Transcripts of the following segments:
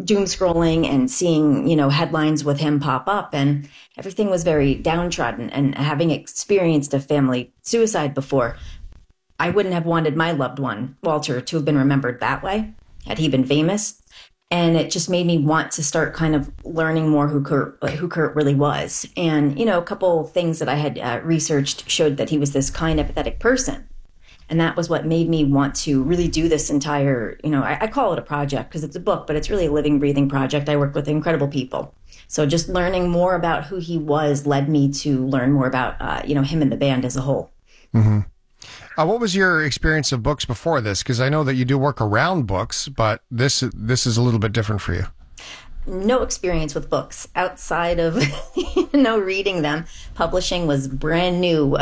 doom scrolling and seeing, headlines with him pop up, and everything was very downtrodden. And having experienced a family suicide before, I wouldn't have wanted my loved one, Walter, to have been remembered that way had he been famous. And it just made me want to start kind of learning more who Kurt really was. And, a couple things that I had researched showed that he was this kind, empathetic person. And that was what made me want to really do this entire, I call it a project because it's a book, but it's really a living, breathing project. I work with incredible people. So just learning more about who he was led me to learn more about, him and the band as a whole. Mm-hmm. What was your experience of books before this? Because I know that you do work around books, but this is a little bit different for you. No experience with books outside of, reading them. Publishing was brand new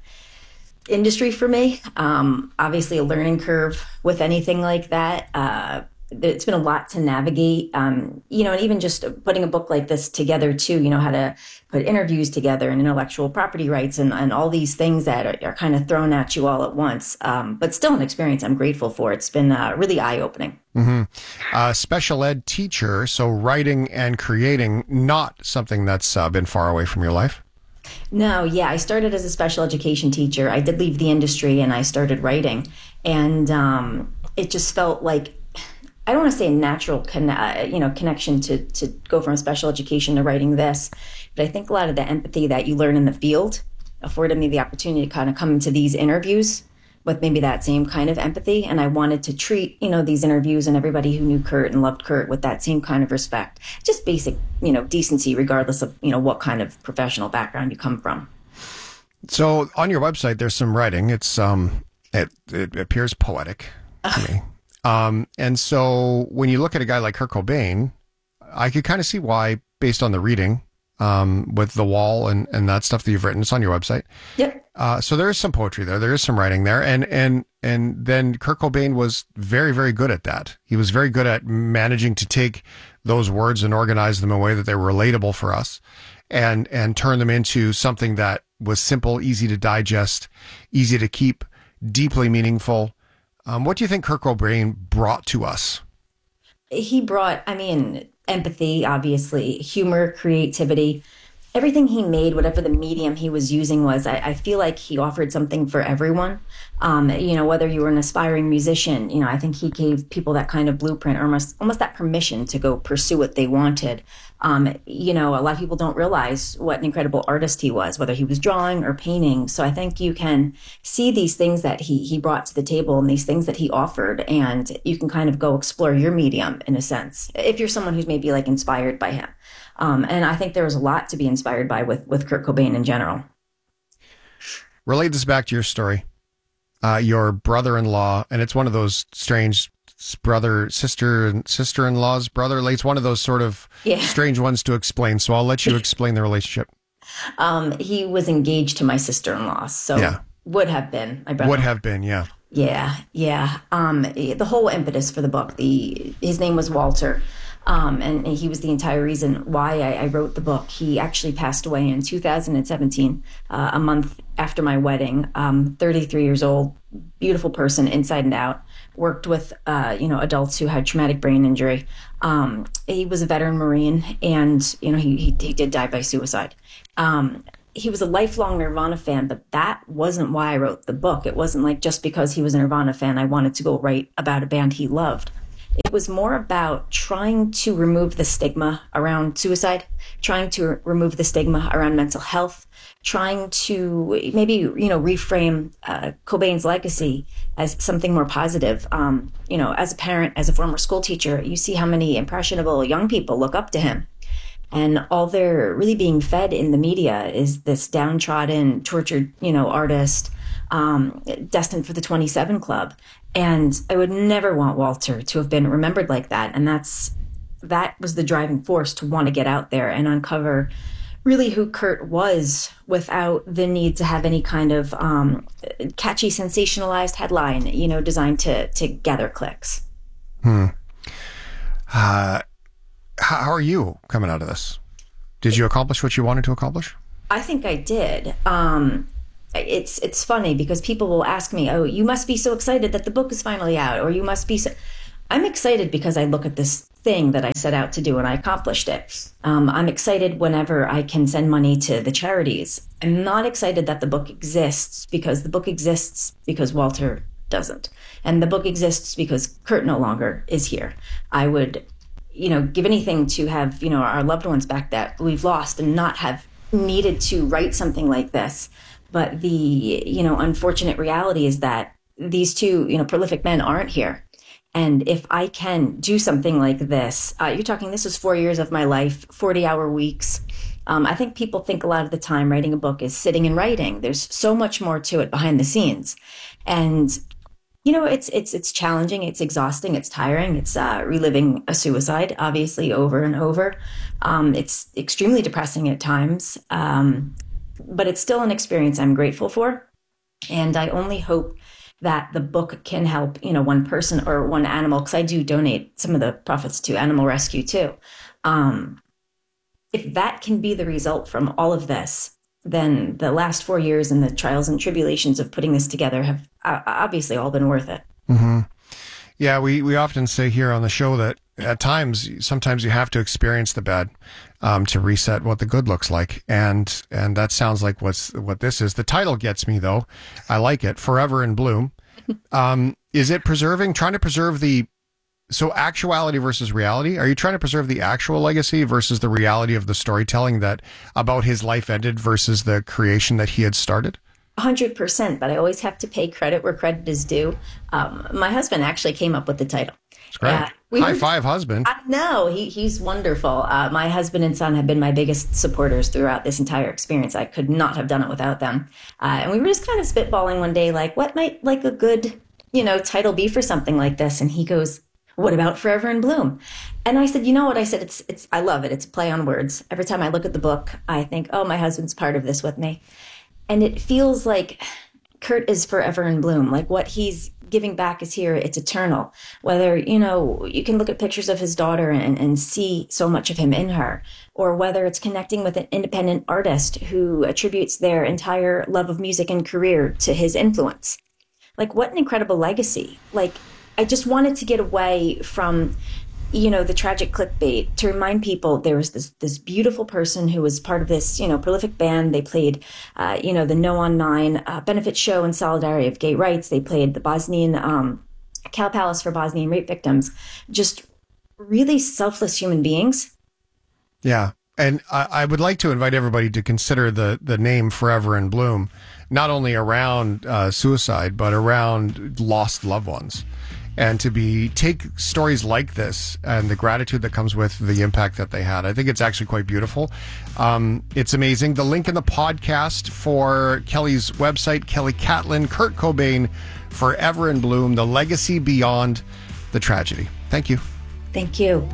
industry for me. Obviously a learning curve with anything like that. It's been a lot to navigate, and even just putting a book like this together too, how to put interviews together and intellectual property rights and all these things that are kind of thrown at you all at once. But still an experience I'm grateful for. It's been really eye-opening. Mm-hmm. Special ed teacher, so writing and creating, not something that's been far away from your life? No, yeah. I started as a special education teacher. I did leave the industry and I started writing. And it just felt like, I don't want to say a natural connection to go from special education to writing this, but I think a lot of the empathy that you learn in the field afforded me the opportunity to kind of come into these interviews with maybe that same kind of empathy. And I wanted to treat, these interviews and everybody who knew Kurt and loved Kurt with that same kind of respect, just basic, decency, regardless of, what kind of professional background you come from. So on your website, there's some writing. It's, it appears poetic to me. And so when you look at a guy like Kurt Cobain, I could kind of see why, based on the reading, with The Wall and that stuff that you've written. It's on your website. Yep. So there is some poetry there. There is some writing there. And then Kurt Cobain was very, very good at that. He was very good at managing to take those words and organize them in a way that they were relatable for us and turn them into something that was simple, easy to digest, easy to keep, deeply meaningful. What do you think Kurt Cobain brought to us? He brought, empathy, obviously, humor, creativity, everything he made, whatever the medium he was using was. I feel like he offered something for everyone. Whether you were an aspiring musician, I think he gave people that kind of blueprint or almost that permission to go pursue what they wanted. A lot of people don't realize what an incredible artist he was, whether he was drawing or painting. So I think you can see these things that he brought to the table and these things that he offered, and you can kind of go explore your medium in a sense, if you're someone who's maybe like inspired by him. And I think there was a lot to be inspired by with Kurt Cobain in general. Relate this back to your story. Your brother-in-law, and it's one of those strange sister-in-law's brother. Like, it's one of those sort of strange ones to explain. So I'll let you explain the relationship. He was engaged to my sister-in-law, so would have been my brother. Would have been, yeah. Yeah. The whole impetus for the book, his name was Walter. And he was the entire reason why I wrote the book. He actually passed away in 2017, a month after my wedding. 33 years old, beautiful person inside and out. Worked with, adults who had traumatic brain injury. He was a veteran Marine, and, he did die by suicide. He was a lifelong Nirvana fan, but that wasn't why I wrote the book. It wasn't like just because he was a Nirvana fan, I wanted to go write about a band he loved. It was more about trying to remove the stigma around suicide, trying to remove the stigma around mental health, trying to maybe, reframe Cobain's legacy as something more positive. As a parent, as a former school teacher, you see how many impressionable young people look up to him. And all they're really being fed in the media is this downtrodden, tortured, artist, destined for the 27 Club. And I would never want Walter to have been remembered like that. And that was the driving force to want to get out there and uncover really who Kurt was without the need to have any kind of catchy, sensationalized headline, designed to gather clicks. How are you coming out of this? Did you accomplish what you wanted to accomplish? I think I did. It's funny because people will ask me, "Oh, you must be so excited that the book is finally out," or "You must be so." I'm excited because I look at this thing that I set out to do, and I accomplished it. I'm excited whenever I can send money to the charities. I'm not excited that the book exists because the book exists because Walter doesn't. And the book exists because Kurt no longer is here. I would, give anything to have, our loved ones back that we've lost and not have needed to write something like this. But the, unfortunate reality is that these two, prolific men aren't here. And if I can do something like this, you're talking, this is 4 years of my life, 40-hour weeks. I think people think a lot of the time writing a book is sitting and writing. There's so much more to it behind the scenes. And, it's challenging, it's exhausting, it's tiring. It's reliving a suicide, obviously, over and over. It's extremely depressing at times, but it's still an experience I'm grateful for. And I only hope that the book can help, one person or one animal, because I do donate some of the profits to animal rescue too. If that can be the result from all of this, then the last 4 years and the trials and tribulations of putting this together have obviously all been worth it. Mm-hmm. Yeah, we often say here on the show that at times, sometimes you have to experience the bad to reset what the good looks like, and that sounds like what this is. The title gets me though. I like it. Forever in Bloom. Is it trying to preserve so actuality versus reality? Are you trying to preserve the actual legacy versus the reality of the storytelling that about his life ended versus the creation that he had started? 100%, but I always have to pay credit where credit is due. My husband actually came up with the title. That's great. High five, husband. I know. He's wonderful. My husband and son have been my biggest supporters throughout this entire experience. I could not have done it without them. And we were just kind of spitballing one day, like, what might like a good, title be for something like this? And he goes, what about Forever in Bloom? And I said, you know what? I said, it's I love it. It's a play on words. Every time I look at the book, I think, oh, my husband's part of this with me. And it feels like Kurt is forever in bloom. Like what he's giving back is here. It's eternal. Whether, you can look at pictures of his daughter and see so much of him in her, or whether it's connecting with an independent artist who attributes their entire love of music and career to his influence. Like what an incredible legacy. Like I just wanted to get away from, the tragic clickbait, to remind people there was this beautiful person who was part of this, prolific band. They played, the No on 9 benefit show in solidarity of gay rights. They played the Bosnian Cow Palace for Bosnian rape victims. Just really selfless human beings. Yeah. And I would like to invite everybody to consider the name Forever in Bloom, not only around suicide, but around lost loved ones. And to take stories like this and the gratitude that comes with the impact that they had. I think it's actually quite beautiful. It's amazing. The link in the podcast for Kelly's website, Kelly Catlin, Kurt Cobain, Forever in Bloom, The Legacy Beyond the Tragedy. Thank you. Thank you.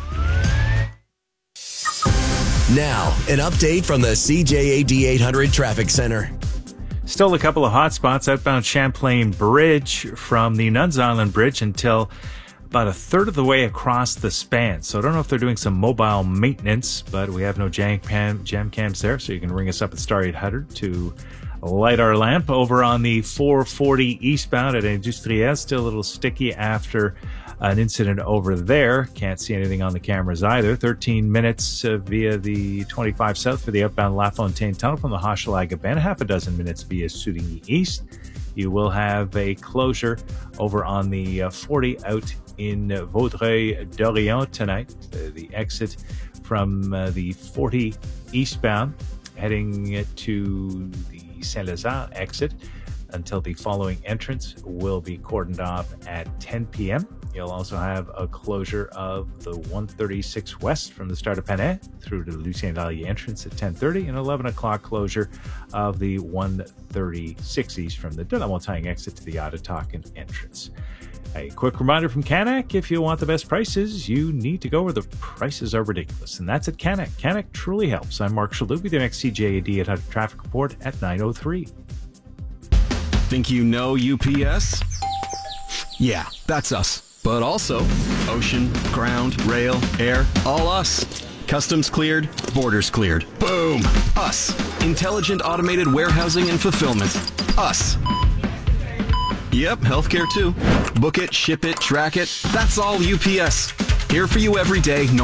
Now, an update from the CJAD 800 Traffic Center. Still a couple of hot spots outbound Champlain Bridge from the Nuns Island Bridge until about a third of the way across the span. So I don't know if they're doing some mobile maintenance, but we have no jam cams there, so you can ring us up at Star 800 to light our lamp. Over on the 440 eastbound at Industriel, still a little sticky after an incident over there. Can't see anything on the cameras either. 13 minutes via the 25 south for the outbound La Fontaine Tunnel from the Hochelaga Bend. Half a dozen minutes via Souvigny East. You will have a closure over on the 40 out in Vaudreuil-Dorion tonight. The exit from the 40 eastbound heading to the Saint-Lazare exit until the following entrance will be cordoned off at 10 p.m. You'll also have a closure of the 136 west from the start of Panay through to the Lucien Valley entrance at 10:30, and 11 o'clock closure of the 136 east from the De La Montagne exit to the Ottatakan entrance. A quick reminder from Canac, if you want the best prices, you need to go where the prices are ridiculous, and that's at Canac. Canac truly helps. I'm Mark Shalhoub with your next CJAD 800 traffic report at 9:03. Think you know UPS? Yeah, that's us. But also ocean, ground, rail, air, all us. Customs cleared, borders cleared. Boom! Us. Intelligent automated warehousing and fulfillment. Us. Yep, healthcare too. Book it, ship it, track it. That's all UPS. Here for you every day, no